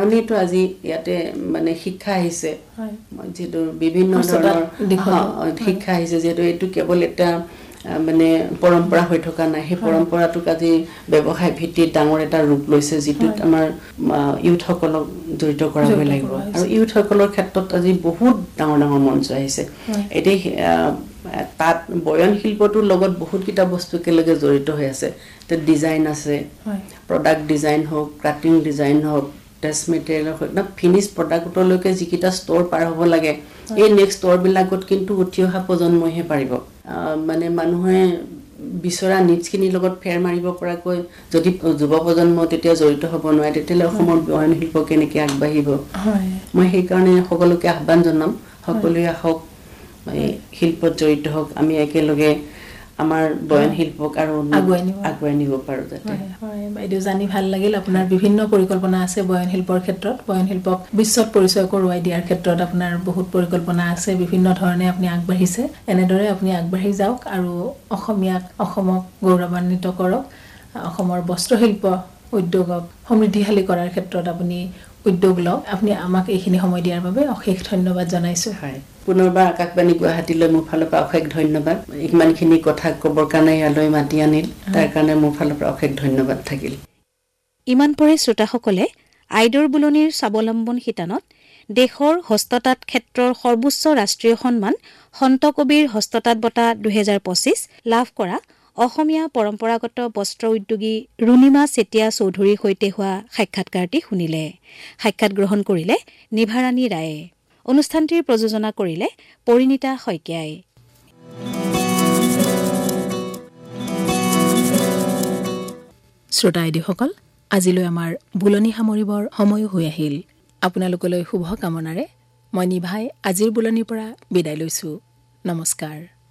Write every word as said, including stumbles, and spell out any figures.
কাৰণেতো আজি ইয়াতে মানে শিক্ষা আহিছে যেটো বিভিন্ন ধৰণৰ শিক্ষা আহিছে যেটো এটো কেৱল এটা মানে পৰম্পৰা হৈ থকা নাই সেই পৰম্পৰাটোক আজি ব্যৱসায় ভিত্তিত ডাঙৰ এটা ৰূপ লৈছে যেটোত আমাৰ ইউথ সকলক জড়িত কৰা হৈ লাগিব আৰু ইউথ সকলৰ ক্ষেত্ৰত আজি বহুত ডাঙৰ ডাঙৰ মঞ্চ আহিছে এতে তাত বয়ন শিল্পটোৰ লগত বহুত কিটা বস্তু কেলগে জড়িত হৈ আছে তে ডিজাইন আছে প্ৰডাক্ট ডিজাইন হোক কাটিং ডিজাইন হোক টেক্সট মেটেৰিয়েল হোক না ফিনিশ প্ৰডাক্টলৈকে যিকিটা ষ্টৰ পাৰ হ'ব লাগে এই নেক্সট ষ্টৰ বিলাকত কিন্তু উঠি অহা প্ৰজন্মইহে পাৰিব মানে মানুহে বিচৰা নিচকিনি লগত ফেৰ মাৰিব পৰাকৈ যদি যুৱ প্ৰজন্ম তেতিয়া জড়িত হ'ব নোৱাৰে তেতিয়ালে অসমৰ বয়ন শিল্প কেনেকৈ আগবাঢ়িব মই সেই কাৰণে সকলোকে আহ্বান জনাম সকলোৱে আহক শিল্পত জড়িত হোক আমি একেলগে আমাৰ বয়ন শিল্পক আৰু আগুৱাই নিব পাৰো যাতে হয় বাইদেউ জানি ভাল লাগিল আপোনাৰ বিভিন্ন পৰিকল্পনা আছে বয়ন শিল্পৰ ক্ষেত্ৰত বয়ন শিল্পক বিশ্বত পৰিচয় কৰোৱাই দিয়াৰ ক্ষেত্ৰত আপোনাৰ বহুত পৰিকল্পনা আছে বিভিন্ন ধৰণে আপুনি আগবাঢ়িছে এনেদৰে আপুনি আগবাঢ়ি যাওক আৰু অসমীয়াক অসমক গৌৰৱান্বিত কৰক অসমৰ বস্ত্ৰশিল্প উদ্যোগক সমৃদ্ধিশালী কৰাৰ ক্ষেত্ৰত আপুনি উদ্যোগ লওক আপুনি আমাক এইখিনি সময় দিয়াৰ বাবে অশেষ ধন্যবাদ জনাইছো হয় পুনৰবাৰ আকাশবাণী গুৱাহাটীলৈ মোৰ ফালৰ পৰা অশেষ ধন্যবাদ ইমানখিনি কথা ক'বৰ কাৰণে ইয়ালৈ মাতি আনিল তাৰ কাৰণে মোৰ ফালৰ পৰা অশেষ ধন্যবাদ থাকিল ইমান পৰে শ্ৰোতাসকলে আইডৰ বুলনিৰ স্বাৱলম্বন শিতানত দেশৰ হস্ততাঁত ক্ষেত্ৰৰ সৰ্বোচ্চ ৰাষ্ট্ৰীয় সন্মান সন্ত কবিৰ হস্ততাঁত বঁটা দুই হাজাৰ পঁচিছ লাভ কৰা অসমীয়া পৰম্পৰাগত বস্ত্ৰ উদ্যোগী ৰুণিমা চেতিয়া চৌধুৰীৰ সৈতে হোৱা সাক্ষাৎকাৰটি শুনিলে সাক্ষাৎ গ্ৰহণ কৰিলে নিভাৰাণী ৰায়ে অনুষ্ঠানটিৰ প্ৰযোজনা কৰিলে পৰিণীতা শইকীয়াই শ্ৰোতা আইদেউসকল আজিলৈ আমাৰ বুলনি সামৰিবৰ সময় হৈ আহিল আপোনালোকলৈ শুভ কামনাৰে মই নিভাই আজিৰ বুলনিৰ পৰা বিদায় লৈছো নমস্কাৰ।